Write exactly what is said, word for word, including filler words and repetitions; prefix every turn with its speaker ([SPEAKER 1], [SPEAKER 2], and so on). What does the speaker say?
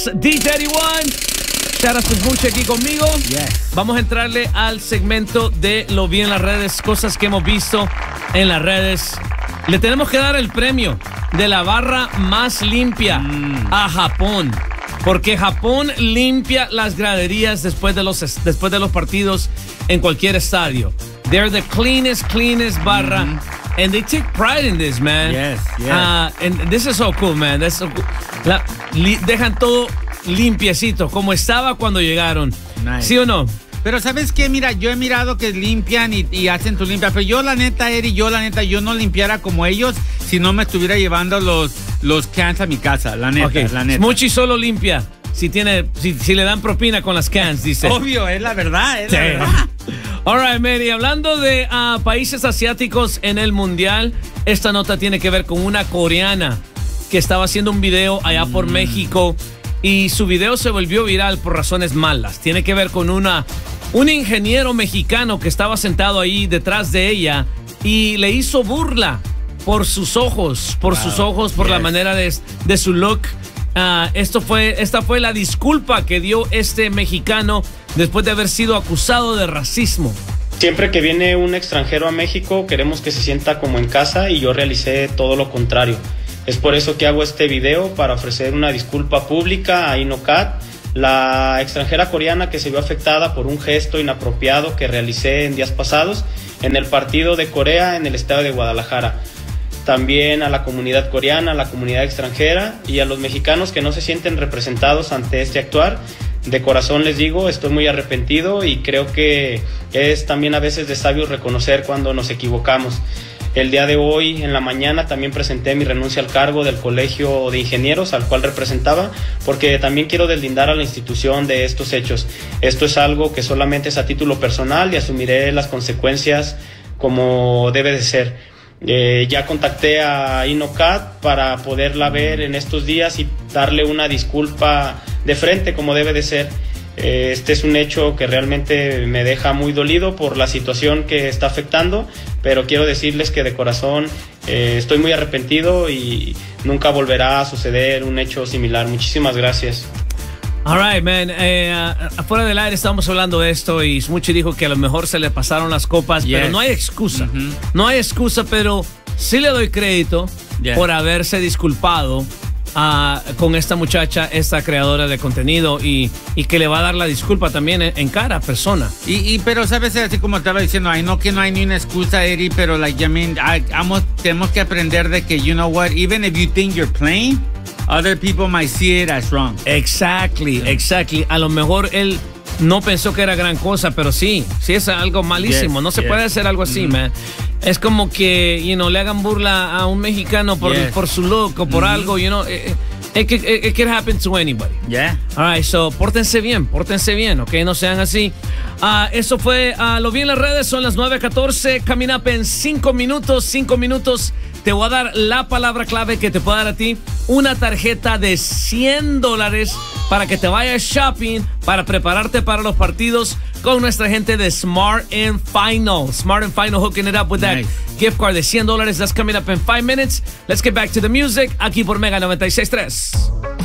[SPEAKER 1] es D thirty-one. Chara Sesbuche aquí conmigo.
[SPEAKER 2] Yes.
[SPEAKER 1] Vamos a entrarle al segmento de lo vi en las redes, cosas que hemos visto en las redes. Le tenemos que dar el premio de la barra más limpia mm. a Japón. Porque Japón limpia las graderías después de los, después de los partidos en cualquier estadio. They're the cleanest, cleanest barra. Mm. And they take pride in this, man.
[SPEAKER 2] Yes, yes.
[SPEAKER 1] Uh, and this is so cool, man. That's so cool. La, li, dejan todo limpiecito, como estaba cuando llegaron.
[SPEAKER 2] Nice.
[SPEAKER 1] ¿Sí o no?
[SPEAKER 2] Pero ¿sabes qué? Mira, yo he mirado que limpian y, y hacen tu limpia. Pero yo, la neta, Eri, yo, la neta, yo no limpiara como ellos si no me estuviera llevando los, los cans a mi casa. La neta,
[SPEAKER 1] okay.
[SPEAKER 2] la neta.
[SPEAKER 1] Smuchi solo limpia si, tiene, si, si le dan propina con las cans, dice.
[SPEAKER 2] Obvio, es la verdad, es sí. la verdad.
[SPEAKER 1] All right, man. Y hablando de uh, países asiáticos en el Mundial, esta nota tiene que ver con una coreana que estaba haciendo un video allá por mm. México y su video se volvió viral por razones malas. Tiene que ver con una, un ingeniero mexicano que estaba sentado ahí detrás de ella y le hizo burla por sus ojos, por wow. sus ojos, por yes. la manera de, de su look. Uh, esto fue, esta fue la disculpa que dio este mexicano después de haber sido acusado de racismo.
[SPEAKER 3] Siempre que viene un extranjero a México queremos que se sienta como en casa y yo realicé todo lo contrario. Es por eso que hago este video para ofrecer una disculpa pública a Inocat, la extranjera coreana que se vio afectada por un gesto inapropiado que realicé en días pasados en el partido de Corea en el estado de Guadalajara. También a la comunidad coreana, a la comunidad extranjera y a los mexicanos que no se sienten representados ante este actuar. De corazón les digo, estoy muy arrepentido y creo que es también a veces de sabios reconocer cuando nos equivocamos. El día de hoy, en la mañana, también presenté mi renuncia al cargo del Colegio de Ingenieros, al cual representaba, porque también quiero deslindar a la institución de estos hechos. Esto es algo que solamente es a título personal y asumiré las consecuencias como debe de ser. Eh, ya contacté a Inocat para poderla ver en estos días y darle una disculpa de frente como debe de ser. Eh, este es un hecho que realmente me deja muy dolido por la situación que está afectando, pero quiero decirles que de corazón eh, estoy muy arrepentido y nunca volverá a suceder un hecho similar. Muchísimas gracias.
[SPEAKER 1] All right, man. Eh, uh, afuera del aire estábamos hablando de esto y Smuchi dijo que a lo mejor se le pasaron las copas, yes. pero no hay excusa. Mm-hmm. No hay excusa, pero sí le doy crédito yeah. por haberse disculpado uh, con esta muchacha, esta creadora de contenido y, y que le va a dar la disculpa también en, en cara persona.
[SPEAKER 2] Y, y pero sabes, así como estaba diciendo, ay, no que no hay ni una excusa, Eddie, pero like, I mean, I, amos, tenemos que aprender de que, you know what, even if you think you're playing, other people might see it as wrong.
[SPEAKER 1] Exactly, yeah. exactly. A lo mejor él no pensó que era gran cosa, pero sí, sí es algo malísimo. Yes, no se yes. puede hacer algo así, mm-hmm. man. Es como que, you know, le hagan burla a un mexicano por, yes. por su look o por mm-hmm. algo, you know. It, it, it, it can happen to anybody.
[SPEAKER 2] Yeah.
[SPEAKER 1] All right, so pórtense bien, pórtense bien, ¿ok? No sean así. Uh, eso fue, uh, lo vi en las redes, son las nueve catorce. Coming up en cinco minutos, cinco minutos. Te voy a dar la palabra clave que te puede dar a ti una tarjeta de cien dólares para que te vayas shopping, para prepararte para los partidos con nuestra gente de Smart and Final. Smart and Final hooking it up with that nice. gift card de cien dólares. That's coming up in five minutes. Let's get back to the music aquí por Mega noventa y seis punto tres.